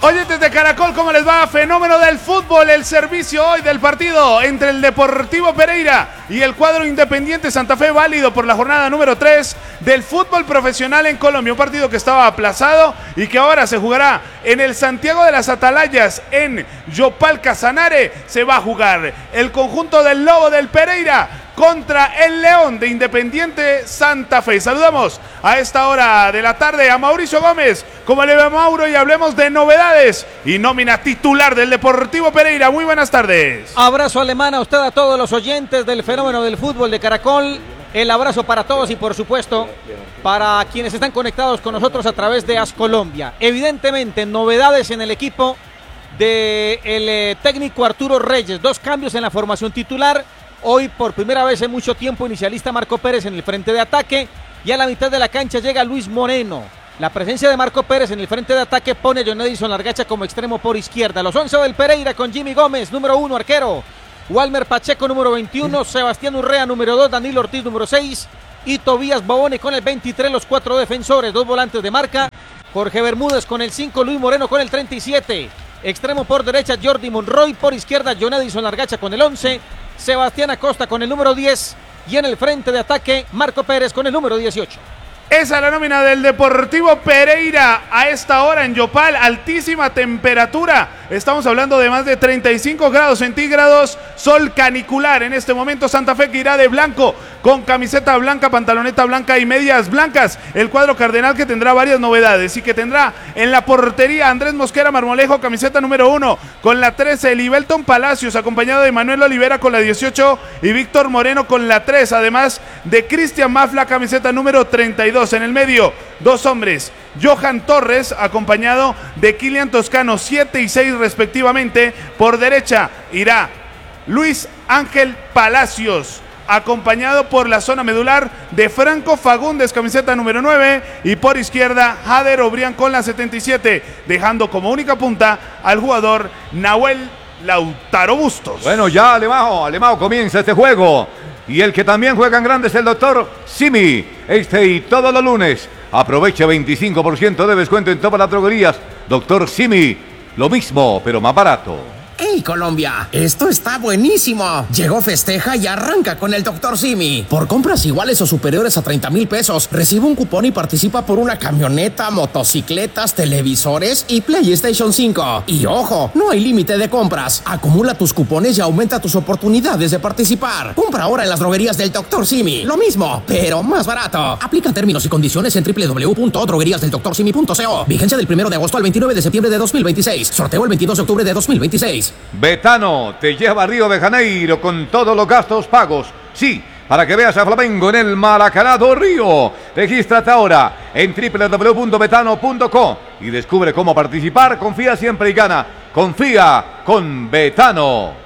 Oyentes de Caracol, ¿cómo les va? Fenómeno del fútbol, el servicio hoy del partido entre el Deportivo Pereira y el cuadro Independiente Santa Fe, válido por la jornada número 3 del fútbol profesional en Colombia. Un partido que estaba aplazado y que ahora se jugará en el Santiago de las Atalayas, en Yopal Casanare. Se va a jugar el conjunto del Lobo del Pereira contra el León de Independiente Santa Fe. Saludamos a esta hora de la tarde a Mauricio Gómez. ¿Cómo le va, Mauro? Y hablemos de novedades y nómina titular del Deportivo Pereira. Muy buenas tardes. Abrazo alemán a usted, a todos los oyentes del Fenómeno del Fútbol de Caracol. El abrazo para todos y por supuesto para quienes están conectados con nosotros a través de AS Colombia. Evidentemente novedades en el equipo del técnico Arturo Reyes. 2 cambios en la formación titular. Hoy por primera vez en mucho tiempo inicialista Marco Pérez en el frente de ataque y a la mitad de la cancha llega Luis Moreno. La presencia de Marco Pérez en el frente de ataque pone a John Edison Largacha como extremo por izquierda. Los 11 del Pereira con Jimmy Gómez, número 1, arquero. Walmer Pacheco, número 21. Sebastián Urrea, número 2. Danilo Ortiz, número 6. Y Tobías Bobone con el 23. Los 4 defensores, 2 volantes de marca. Jorge Bermúdez con el 5. Luis Moreno con el 37. Extremo por derecha, Jordi Monroy. Por izquierda, John Edison Largacha con el 11. Sebastián Acosta con el número 10. Y en el frente de ataque, Marco Pérez con el número 18. Esa es la nómina del Deportivo Pereira a esta hora en Yopal. Altísima temperatura. Estamos hablando de más de 35 grados centígrados. Sol canicular en este momento. Santa Fe que irá de blanco con camiseta blanca, pantaloneta blanca y medias blancas. El cuadro cardenal que tendrá varias novedades y que tendrá en la portería Andrés Mosquera Marmolejo, camiseta número 1 con la 13. Libelton Palacios acompañado de Manuel Olivera con la 18 y Víctor Moreno con la 3. Además de Cristian Mafla, camiseta número 32. En el medio, 2 hombres. Johan Torres acompañado de Kilian Toscano, 7 y 6 respectivamente. Por derecha irá Luis Ángel Palacios, acompañado por la zona medular de Franco Fagundes, camiseta número 9, y por izquierda Jader Obrián con la 77, dejando como única punta al jugador Nahuel Lautaro Bustos. Bueno, ya Alemão comienza este juego. Y el que también juega en grande es el doctor Simi. Y todos los lunes aprovecha 25% de descuento en todas las droguerías. Doctor Simi, lo mismo, pero más barato. ¡Hey, Colombia! Esto está buenísimo. Llegó Festeja y arranca con el Dr. Simi. Por compras iguales o superiores a 30,000 pesos, recibe un cupón y participa por una camioneta, motocicletas, televisores y PlayStation 5. Y ojo, no hay límite de compras. Acumula tus cupones y aumenta tus oportunidades de participar. Compra ahora en las droguerías del Dr. Simi. Lo mismo, pero más barato. Aplica términos y condiciones en www.drogueríasdeldoctorsimi.co. Vigencia del 1 de agosto al 29 de septiembre de 2026. Sorteo el 22 de octubre de 2026. Betano te lleva a Río de Janeiro con todos los gastos pagos. Sí, para que veas a Flamengo en el Maracaná do Río. Regístrate ahora en www.betano.co y descubre cómo participar. Confía siempre y gana. Confía con Betano.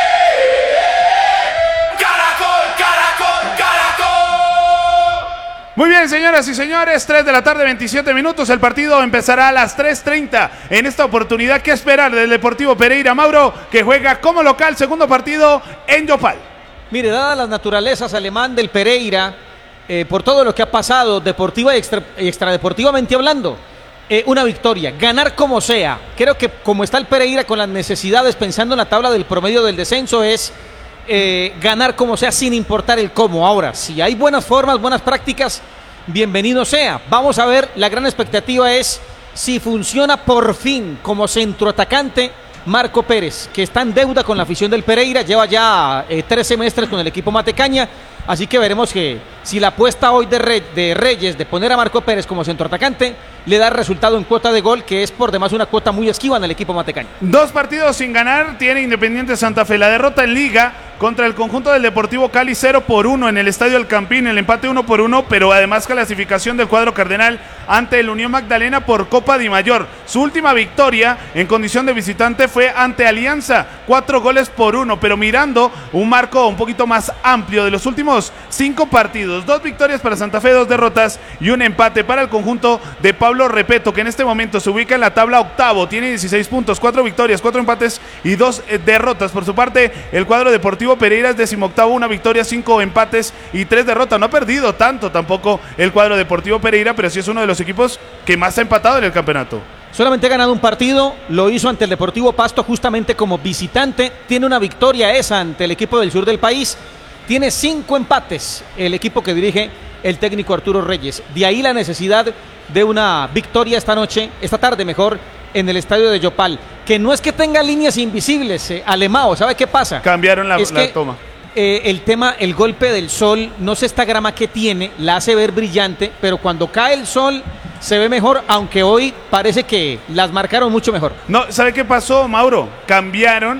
Muy bien, señoras y señores, 3 de la tarde, 27 minutos. El partido empezará a las 3:30. En esta oportunidad, ¿qué esperar del Deportivo Pereira, Mauro, que juega como local, segundo partido en Yopal? Mire, dadas las naturalezas alemán del Pereira, por todo lo que ha pasado, deportiva y extradeportivamente hablando, una victoria, ganar como sea. Creo que como está el Pereira con las necesidades, pensando en la tabla del promedio del descenso, es ganar como sea sin importar el cómo. Ahora, si hay buenas formas, buenas prácticas, bienvenido sea. Vamos a ver, la gran expectativa es si funciona por fin como centroatacante Marco Pérez, que está en deuda con la afición del Pereira, lleva ya 3 semestres con el equipo Matecaña, así que veremos que si la apuesta hoy de Reyes de poner a Marco Pérez como centroatacante le da resultado en cuota de gol, que es por demás una cuota muy esquiva en el equipo Matecaña. 2 partidos sin ganar tiene Independiente Santa Fe. La derrota en Liga contra el conjunto del Deportivo Cali 0-1 en el Estadio El Campín, el empate 1-1, pero además clasificación del cuadro cardenal ante el Unión Magdalena por Copa Di Mayor. Su última victoria en condición de visitante fue ante Alianza, 4-1, pero mirando un marco un poquito más amplio de los últimos 5 partidos, 2 victorias para Santa Fe, 2 derrotas y un empate para el conjunto de Pablo Repeto, que en este momento se ubica en la tabla octavo, tiene 16 puntos, 4 victorias, 4 empates y 2 derrotas. Por su parte, el cuadro Deportivo Pereira es 18º, 1 victoria, 5 empates y 3 derrotas. No ha perdido tanto tampoco el cuadro Deportivo Pereira, pero sí es uno de los equipos que más ha empatado en el campeonato. Solamente ha ganado un partido, lo hizo ante el Deportivo Pasto justamente como visitante. Tiene una victoria esa ante el equipo del sur del país. Tiene 5 empates el equipo que dirige el técnico Arturo Reyes. De ahí la necesidad de una victoria esta tarde mejor, en el estadio de Yopal. Que no es que tenga líneas invisibles, Alemão, ¿sabe qué pasa? Cambiaron la que, toma. El tema, el golpe del sol, no sé esta grama que tiene, la hace ver brillante, pero cuando cae el sol se ve mejor, aunque hoy parece que las marcaron mucho mejor. No, ¿sabe qué pasó, Mauro? Cambiaron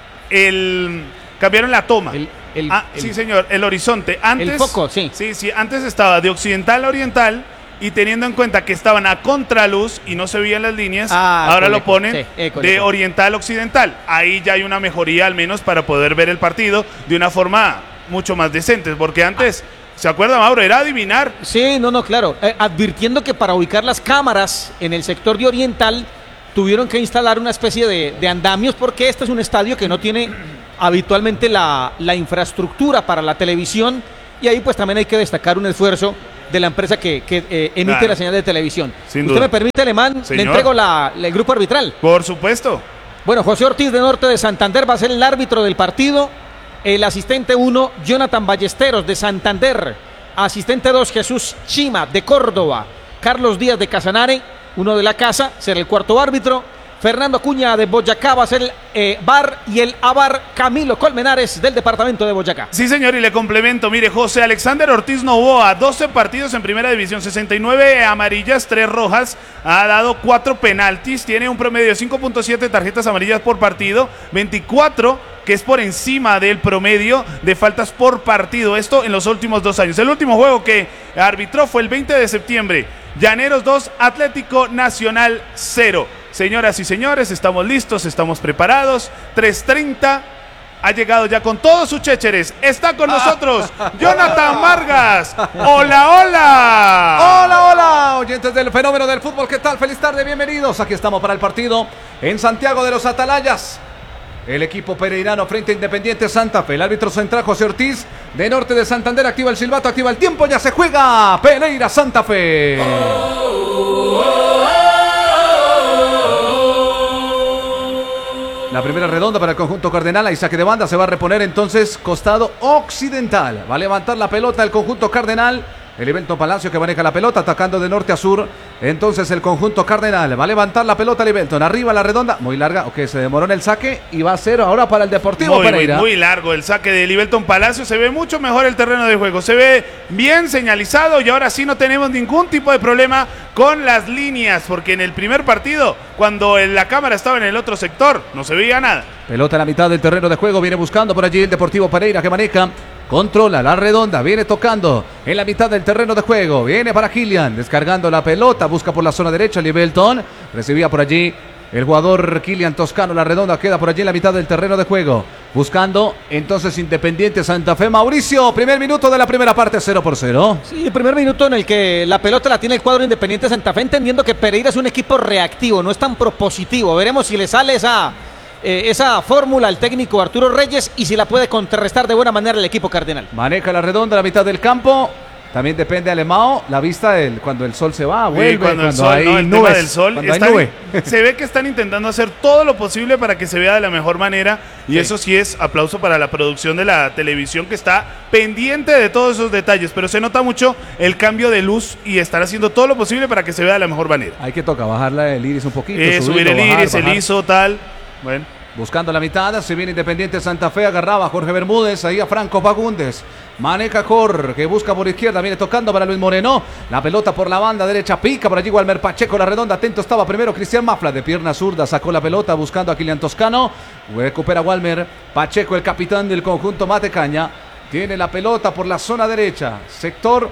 la toma. Sí, señor, el horizonte. Antes, el foco, sí. Sí, antes estaba de occidental a oriental y teniendo en cuenta que estaban a contraluz y no se veían las líneas, ahora lo ponen de oriental a occidental. Ahí ya hay una mejoría al menos para poder ver el partido de una forma mucho más decente, porque antes... ¿Se acuerda, Mauro? Era adivinar. Sí, no, claro. Advirtiendo que para ubicar las cámaras en el sector de oriental tuvieron que instalar una especie de andamios, porque este es un estadio que no tiene habitualmente la infraestructura para la televisión, y ahí pues también hay que destacar un esfuerzo de la empresa que emite la señal de televisión. Sin ¿Usted me permite, Alemán? Señor. Le entrego el grupo arbitral. Por supuesto. Bueno, José Ortiz de Norte de Santander va a ser el árbitro del partido. El asistente 1, Jonathan Ballesteros de Santander. Asistente 2, Jesús Chima de Córdoba. Carlos Díaz de Casanare, uno de la casa, será el cuarto árbitro. Fernando Acuña de Boyacá va a ser el VAR, y el AVAR Camilo Colmenares del departamento de Boyacá. Sí, señor, y le complemento. Mire, José Alexander Ortiz Novoa, 12 partidos en primera división, 69 amarillas, 3 rojas, ha dado 4 penaltis, tiene un promedio de 5.7 tarjetas amarillas por partido, 24 que es por encima del promedio de faltas por partido, esto en los últimos 2 años. El último juego que arbitró fue el 20 de septiembre, Llaneros 2, Atlético Nacional 0. Señoras y señores, estamos listos, estamos preparados. 3:30 ha llegado ya con todos sus chécheres. Está con nosotros Jonathan Vargas. Hola, hola. Hola, hola, oyentes del fenómeno del fútbol. ¿Qué tal? Feliz tarde, bienvenidos. Aquí estamos para el partido en Santiago de los Atalayas. El equipo pereirano frente a Independiente Santa Fe. El árbitro central José Ortiz de Norte de Santander. Activa el silbato, activa el tiempo. Ya se juega Pereira Santa Fe. La primera redonda para el conjunto cardenal. Ahí saque de banda. Se va a reponer entonces costado occidental. Va a levantar la pelota el conjunto cardenal. El Ivelton Palacio que maneja la pelota, atacando de norte a sur. Entonces el conjunto cardenal va a levantar la pelota el Ivelton. Arriba la redonda, muy larga, ok, se demoró en el saque y va a ser ahora para el Deportivo Pereira. Muy largo el saque del Ivelton Palacio. Se ve mucho mejor el terreno de juego. Se ve bien señalizado y ahora sí no tenemos ningún tipo de problema con las líneas, porque en el primer partido, cuando la cámara estaba en el otro sector, no se veía nada. Pelota en la mitad del terreno de juego, viene buscando por allí el Deportivo Pereira que maneja. Controla la redonda, viene tocando en la mitad del terreno de juego. Viene para Kylian, descargando la pelota, busca por la zona derecha Livelton. Recibía por allí el jugador Kylian Toscano, la redonda queda por allí en la mitad del terreno de juego. Buscando entonces Independiente Santa Fe. Mauricio, primer minuto de la primera parte, 0-0. Sí, el primer minuto en el que la pelota la tiene el cuadro Independiente Santa Fe, entendiendo que Pereira es un equipo reactivo, no es tan propositivo. Veremos si le sale esa fórmula al técnico Arturo Reyes y si la puede contrarrestar de buena manera el equipo cardenal. Maneja la redonda a la mitad del campo. También depende de Alemão, la vista cuando el sol se va, vuelve, cuando el sol, hay el nubes, tema del sol, se ve que están intentando hacer todo lo posible para que se vea de la mejor manera, y eso sí es aplauso para la producción de la televisión, que está pendiente de todos esos detalles, pero se nota mucho el cambio de luz y estar haciendo todo lo posible para que se vea de la mejor manera. Hay que bajarla el iris un poquito, subir el iris, bajar. El ISO, tal, bueno. Buscando la mitad, se viene Independiente Santa Fe, agarraba a Jorge Bermúdez, ahí a Franco Fagundes. Maneja Jorge, busca por izquierda, viene tocando para Luis Moreno. La pelota por la banda derecha, pica por allí Walmer Pacheco, la redonda, atento estaba primero Cristian Mafla, de pierna zurda, sacó la pelota buscando a Kylian Toscano. Recupera Walmer Pacheco, el capitán del conjunto Matecaña. Tiene la pelota por la zona derecha, sector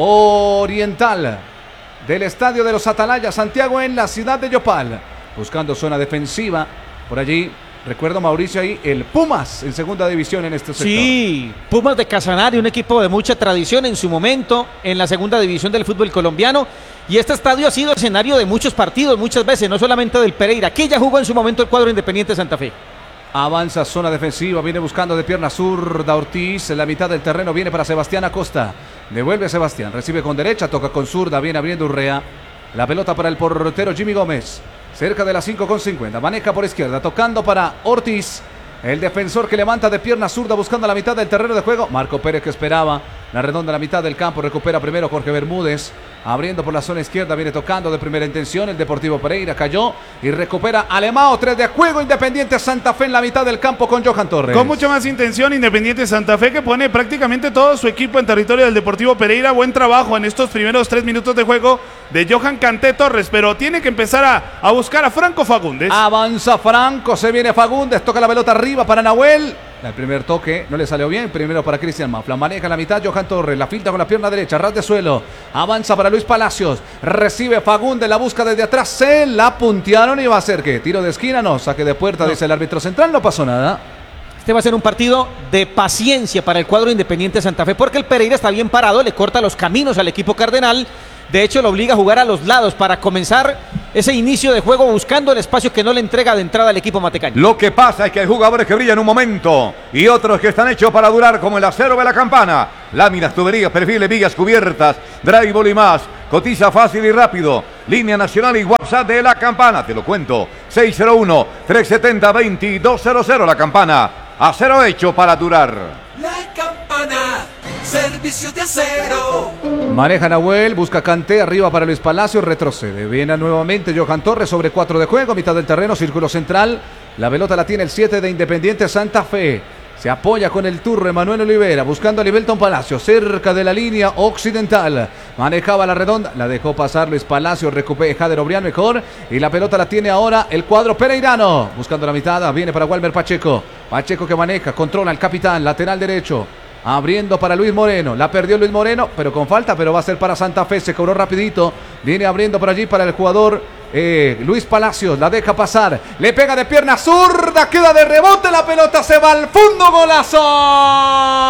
oriental del estadio de los Atalayas, Santiago, en la ciudad de Yopal. Buscando zona defensiva, por allí. Recuerdo, Mauricio, ahí el Pumas en segunda división en este sector. Sí, Pumas de Casanare, un equipo de mucha tradición en su momento en la segunda división del fútbol colombiano. Y este estadio ha sido escenario de muchos partidos, muchas veces, no solamente del Pereira. Aquí ya jugó en su momento el cuadro Independiente Santa Fe. Avanza zona defensiva, viene buscando de pierna zurda Ortiz. En la mitad del terreno viene para Sebastián Acosta. Devuelve a Sebastián, recibe con derecha, toca con zurda, viene abriendo Urrea. La pelota para el portero Jimmy Gómez. cerca de las 5:50. Maneja por izquierda, tocando para Ortiz. El defensor que levanta de pierna zurda buscando la mitad del terreno de juego. Marco Pérez que esperaba la redonda a la mitad del campo. Recupera primero Jorge Bermúdez. Abriendo por la zona izquierda. Viene tocando de primera intención. El Deportivo Pereira cayó y recupera Alemão. 3 de juego. Independiente Santa Fe en la mitad del campo con Johan Torres. Con mucha más intención Independiente Santa Fe, que pone prácticamente todo su equipo en territorio del Deportivo Pereira. Buen trabajo en estos primeros 3 minutos de juego de Johan Kanté Torres, pero tiene que empezar a buscar a Franco Fagundes. Avanza Franco, se viene Fagundes, toca la pelota arriba para Nahuel. El primer toque no le salió bien, primero para Cristian Mafla, maneja la mitad Johan Torres, la finta con la pierna derecha, ras de suelo, avanza para Luis Palacios, recibe Fagundes, la busca desde atrás, se la puntearon y va a ser que tiro de esquina, no, saque de puerta, dice el árbitro central, no pasó nada. Este va a ser un partido de paciencia para el cuadro Independiente Santa Fe, porque el Pereira está bien parado, le corta los caminos al equipo cardenal. De hecho, lo obliga a jugar a los lados para comenzar ese inicio de juego buscando el espacio que no le entrega de entrada al equipo matecaño. Lo que pasa es que hay jugadores que brillan un momento y otros que están hechos para durar, como el acero de la campana. Láminas, tuberías, perfiles, vigas cubiertas, drywall y más. Cotiza fácil y rápido. Línea nacional y WhatsApp de la campana. Te lo cuento. 601-370-2200. La campana. Acero hecho para durar. La campana. Servicios de acero. Maneja Nahuel, busca Kanté, arriba para Luis Palacios, retrocede. Viene nuevamente Johan Torres sobre 4 de juego, mitad del terreno, círculo central. La pelota la tiene el 7 de Independiente Santa Fe. Se apoya con el turro Emanuel Olivera, buscando a Libelton Palacios, cerca de la línea occidental. Manejaba la redonda, la dejó pasar Luis Palacios, recupera Jader Obrián mejor. Y la pelota la tiene ahora el cuadro pereirano. Buscando la mitad, viene para Walmer Pacheco. Pacheco que maneja, controla el capitán, lateral derecho. Abriendo para Luis Moreno, la perdió Luis Moreno, pero con falta, pero va a ser para Santa Fe, se cobró rapidito, viene abriendo por allí para el jugador Luis Palacios, la deja pasar, le pega de pierna zurda, queda de rebote, la pelota se va al fondo, golazo.